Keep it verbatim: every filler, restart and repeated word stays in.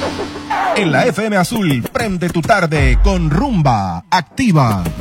En la F M Azul, prende tu tarde con Rumba Activa.